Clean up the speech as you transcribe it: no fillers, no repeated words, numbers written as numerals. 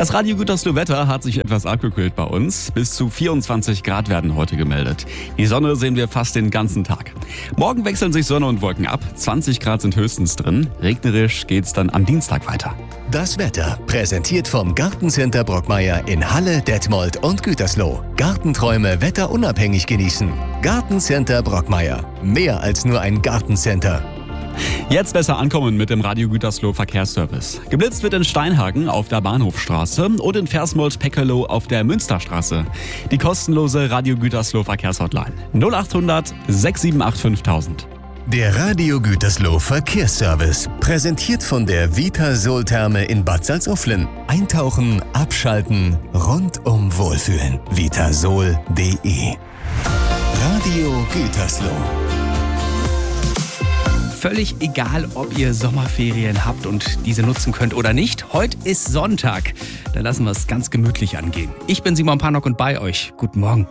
Das Radio Gütersloh Wetter hat sich etwas abgekühlt bei uns. Bis zu 24 Grad werden heute gemeldet. Die Sonne sehen wir fast den ganzen Tag. Morgen wechseln sich Sonne und Wolken ab. 20 Grad sind höchstens drin. Regnerisch geht's dann am Dienstag weiter. Das Wetter präsentiert vom Gartencenter Brockmeier in Halle, Detmold und Gütersloh. Gartenträume wetterunabhängig genießen. Gartencenter Brockmeier. Mehr als nur ein Gartencenter. Jetzt besser ankommen mit dem Radio Gütersloh Verkehrsservice. Geblitzt wird in Steinhagen auf der Bahnhofstraße und in Versmold-Peckeloh auf der Münsterstraße. Die kostenlose Radio Gütersloh Verkehrshotline 0800 678 5000. Der Radio Gütersloh Verkehrsservice, präsentiert von der Vitasol-Therme in Bad Salzuflen. Eintauchen, abschalten, rundum wohlfühlen. Vitasol.de. Radio Gütersloh. Völlig egal, ob ihr Sommerferien habt und diese nutzen könnt oder nicht. Heute ist Sonntag. Da lassen wir es ganz gemütlich angehen. Ich bin Simon Pannock und bei euch. Guten Morgen.